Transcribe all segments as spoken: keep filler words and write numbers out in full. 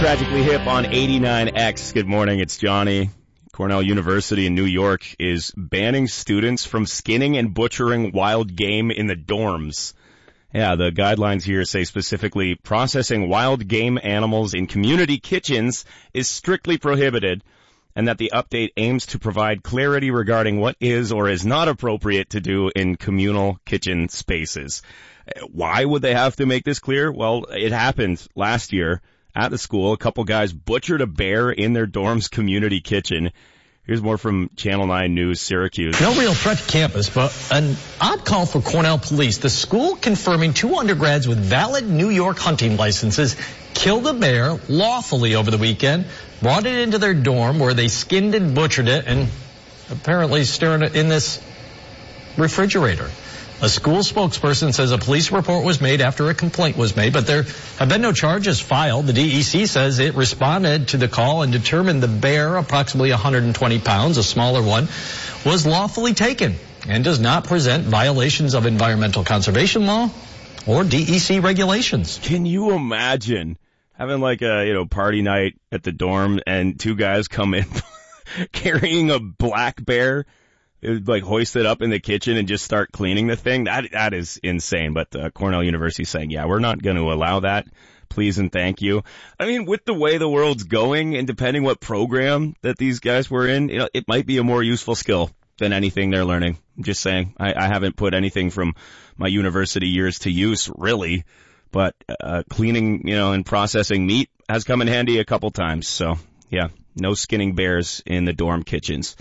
Tragically Hip on eighty-nine X. Good morning, it's Johnny. Cornell University in New York is banning students from skinning and butchering wild game in the dorms. Yeah, the guidelines here say specifically processing wild game animals in community kitchens is strictly prohibited, and that the update aims to provide clarity regarding what is or is not appropriate to do in communal kitchen spaces. Why would they have to make this clear? Well, it happened last year at the school. A couple guys butchered a bear in their dorm's community kitchen. Here's more from Channel nine News, Syracuse. No real threat to campus, but an odd call for Cornell police. The school confirming two undergrads with valid New York hunting licenses killed a bear lawfully over the weekend, brought it into their dorm where they skinned and butchered it, and apparently stirring it in this refrigerator. A school spokesperson says a police report was made after a complaint was made, but there have been no charges filed. The D E C says it responded to the call and determined the bear, approximately one hundred twenty pounds, a smaller one, was lawfully taken and does not present violations of environmental conservation law or D E C regulations. Can you imagine having like a, you know, party night at the dorm and two guys come in carrying a black bear? It would like hoist it up in the kitchen and just start cleaning the thing. That that is insane. But uh, Cornell University is saying, yeah, we're not going to allow that. Please and thank you. I mean, with the way the world's going and depending what program that these guys were in, you know, it might be a more useful skill than anything they're learning. I'm just saying. I, I haven't put anything from my university years to use, really. But uh, cleaning, you know, and processing meat has come in handy a couple times. So, yeah, no skinning bears in the dorm kitchens.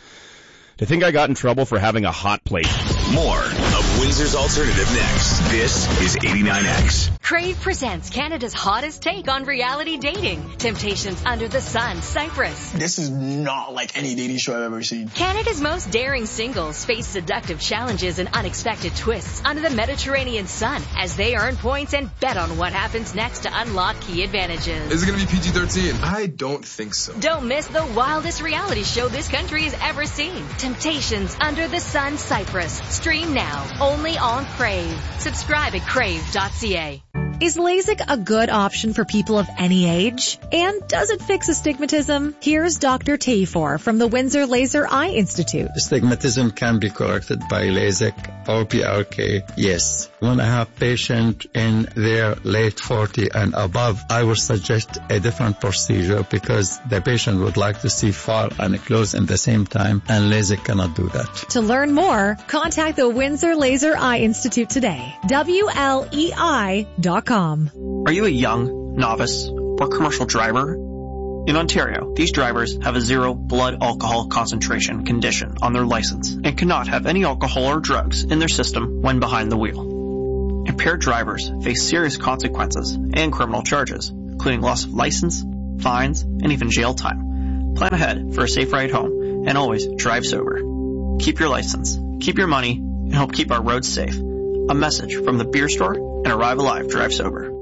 I think I got in trouble for having a hot plate. More of Windsor's Alternative next. This is eighty-nine X. Crave presents Canada's hottest take on reality dating. Temptations Under the Sun, Cyprus. This is not like any dating show I've ever seen. Canada's most daring singles face seductive challenges and unexpected twists under the Mediterranean sun as they earn points and bet on what happens next to unlock key advantages. Is it going to be P G thirteen? I don't think so. Don't miss the wildest reality show this country has ever seen. Temptations Under the Sun, Cyprus. Stream now, only on Crave. Subscribe at crave dot c a. Is LASIK a good option for people of any age? And does it fix astigmatism? Here's Doctor Tafor from the Windsor Laser Eye Institute. Astigmatism can be corrected by LASIK or P R K, yes. When I have patient in their late forty and above, I would suggest a different procedure because the patient would like to see far and close in the same time, and LASIK cannot do that. To learn more, contact the Windsor Laser Eye Institute today. W L E I dot com. Are you a young, novice, or commercial driver? In Ontario, these drivers have a zero blood alcohol concentration condition on their license and cannot have any alcohol or drugs in their system when behind the wheel. Impaired drivers face serious consequences and criminal charges, including loss of license, fines, and even jail time. Plan ahead for a safe ride home and always drive sober. Keep your license, keep your money, and help keep our roads safe. A message from the beer store and Arrive Alive Drive Sober.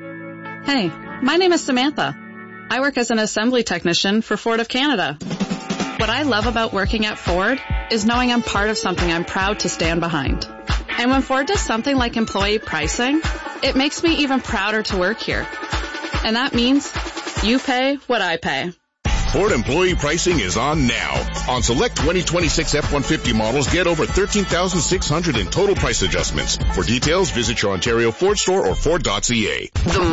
Hey, my name is Samantha. I work as an assembly technician for Ford of Canada. What I love about working at Ford is knowing I'm part of something I'm proud to stand behind. And when Ford does something like employee pricing, it makes me even prouder to work here. And that means you pay what I pay. Ford employee pricing is on now. On select twenty twenty-six F one fifty models, get over thirteen thousand six hundred dollars in total price adjustments. For details, visit your Ontario Ford store or Ford dot c a.